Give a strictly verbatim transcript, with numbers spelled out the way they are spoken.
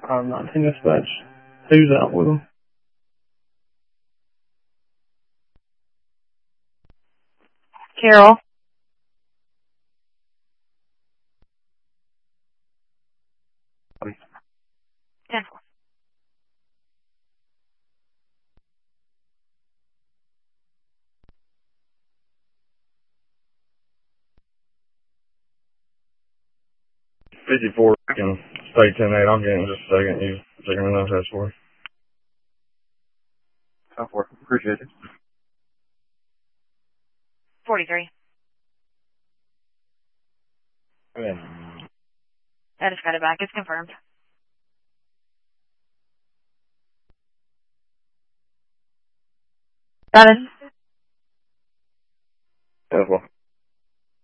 I'm nineteen dispatch. Who's out with him? Carol. ten four. fifty-four can stay ten eight. I'll get in just a second. You checking the nose for ten four. Appreciate it. forty-three. Okay. I just got it back. It's confirmed. Got it. ten four.